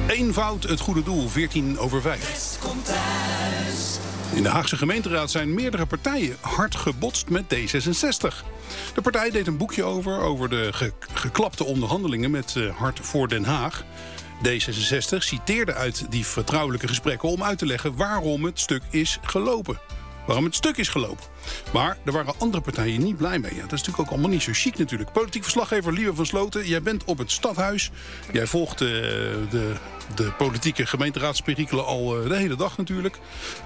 Eenvoud, het goede doel, 5:14. In de Haagse gemeenteraad zijn meerdere partijen hard gebotst met D66. De partij deed een boekje over de geklapte onderhandelingen met Hart voor Den Haag. D66 citeerde uit die vertrouwelijke gesprekken om uit te leggen waarom het stuk is gelopen. Maar er waren andere partijen niet blij mee. Ja, dat is natuurlijk ook allemaal niet zo chic natuurlijk. Politiek verslaggever Lieve van Sloten, jij bent op het Stadhuis. Jij volgt de politieke gemeenteraadsperikelen al de hele dag natuurlijk.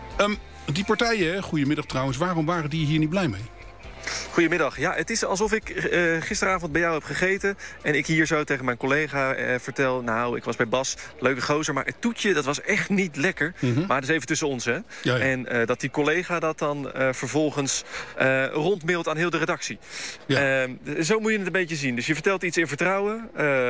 Die partijen, goedemiddag trouwens, waarom waren die hier niet blij mee? Goedemiddag. Ja, het is alsof ik gisteravond bij jou heb gegeten en ik hier zo tegen mijn collega vertel, nou, ik was bij Bas, leuke gozer, maar het toetje, dat was echt niet lekker. Mm-hmm. Maar dat is even tussen ons, hè. Ja. En dat die collega dat dan vervolgens rondmailt aan heel de redactie. Ja. Zo moet je het een beetje zien. Dus je vertelt iets in vertrouwen.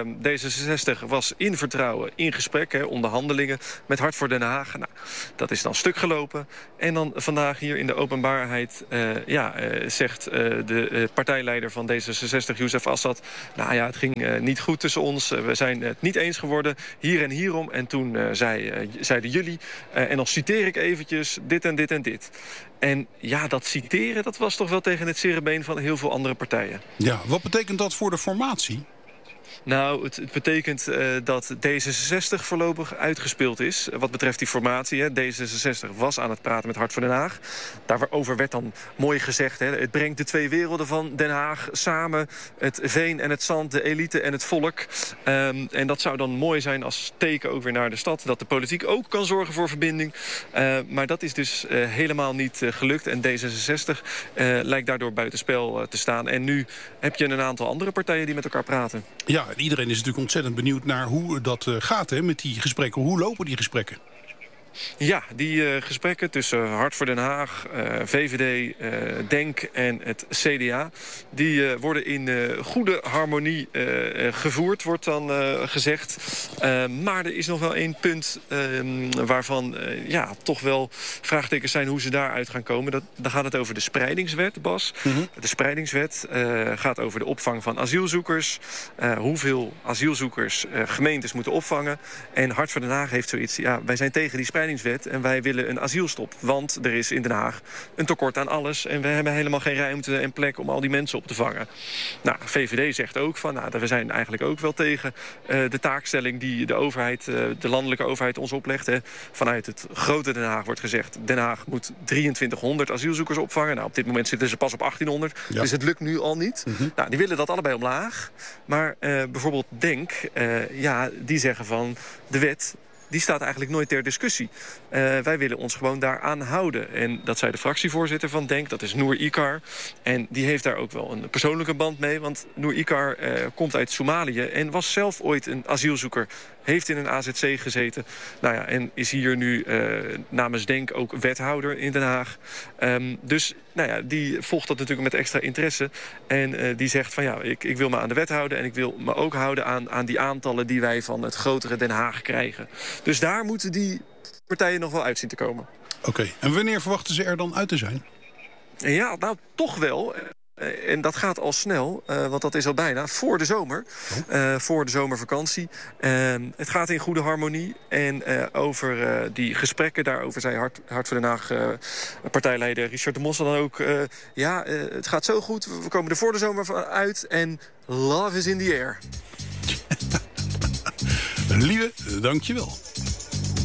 D66 was in vertrouwen, in gesprek, onderhandelingen met Hart voor Den Haag. Nou, dat is dan stuk gelopen. En dan vandaag hier in de openbaarheid zegt de partijleider van D66, Youssef Assad, nou ja, het ging niet goed tussen ons. We zijn het niet eens geworden, hier en hierom. En toen zeiden jullie, en dan citeer ik eventjes, dit en dit en dit. En ja, dat citeren, dat was toch wel tegen het zere been van heel veel andere partijen. Ja, wat betekent dat voor de formatie? Nou, het betekent dat D66 voorlopig uitgespeeld is. Wat betreft die formatie. Hè. D66 was aan het praten met Hart voor Den Haag. Daarover werd dan mooi gezegd, hè, het brengt de twee werelden van Den Haag samen. Het veen en het zand, de elite en het volk. En dat zou dan mooi zijn als teken ook weer naar de stad. Dat de politiek ook kan zorgen voor verbinding. Maar dat is dus helemaal niet gelukt. En D66 lijkt daardoor buitenspel te staan. En nu heb je een aantal andere partijen die met elkaar praten. Ja, iedereen is natuurlijk ontzettend benieuwd naar hoe dat gaat, hè, met die gesprekken. Hoe lopen die gesprekken? Ja, die gesprekken tussen Hart voor Den Haag, VVD, DENK en het CDA... die worden in goede harmonie gevoerd, wordt dan gezegd. Maar er is nog wel één punt waarvan toch wel vraagtekens zijn hoe ze daaruit gaan komen. Dan gaat het over de spreidingswet, Bas. Mm-hmm. De spreidingswet gaat over de opvang van asielzoekers. Hoeveel asielzoekers gemeentes moeten opvangen. En Hart voor Den Haag heeft zoiets, ja, wij zijn tegen die spreidingswet en wij willen een asielstop. Want er is in Den Haag een tekort aan alles en we hebben helemaal geen ruimte en plek om al die mensen op te vangen. Nou, VVD zegt ook van, we zijn eigenlijk ook wel tegen de taakstelling die de overheid, de landelijke overheid ons oplegt. Hè. Vanuit het grote Den Haag wordt gezegd, Den Haag moet 2300 asielzoekers opvangen. Nou, op dit moment zitten ze pas op 1800, dus het lukt nu al niet. Mm-hmm. Nou, die willen dat allebei omlaag. Maar bijvoorbeeld DENK, die zeggen van de wet, die staat eigenlijk nooit ter discussie. Wij willen ons gewoon daaraan houden. En dat zei de fractievoorzitter van DENK, dat is Noor Ikar. En die heeft daar ook wel een persoonlijke band mee. Want Noor Ikar komt uit Somalië en was zelf ooit een asielzoeker. Heeft in een AZC gezeten. Nou ja, en is hier nu namens DENK ook wethouder in Den Haag. Dus die volgt dat natuurlijk met extra interesse. En die zegt van ik wil me aan de wet houden. En ik wil me ook houden aan die aantallen die wij van het grotere Den Haag krijgen. Dus daar moeten die partijen nog wel uit zien te komen. Oké, en wanneer verwachten ze er dan uit te zijn? Ja, nou toch wel. En dat gaat al snel, want dat is al bijna voor de zomer. Voor de zomervakantie. Het gaat in goede harmonie. En over die gesprekken, daarover zei Hart voor Den Haag partijleider Richard de Mos dan ook. Het gaat zo goed, we komen er voor de zomer uit. En love is in the air. Lieve, dankjewel.